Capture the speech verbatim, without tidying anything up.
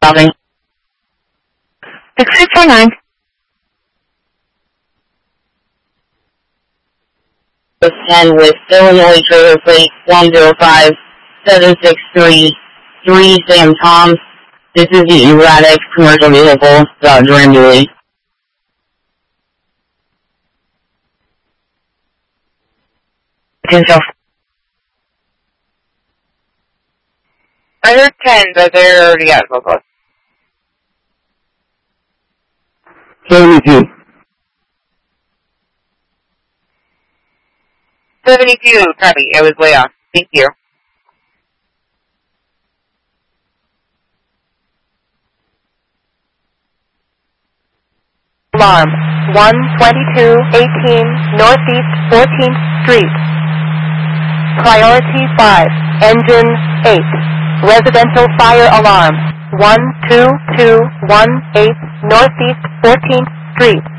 Calling. six six four nine. ten with Illinois trailer plate one zero five seven six three three Sam Toms. This is the erratic commercial vehicle, Dodge Ram Dually. Potential. I heard ten, but they're already out of focus. seventy-two. seventy-two, copy. I was way off. Thank you. Alarm, one twenty-two eighteen Northeast fourteenth Street. Priority five, engine eight. Residential fire alarm, one two two one eight Northeast fourteenth Street.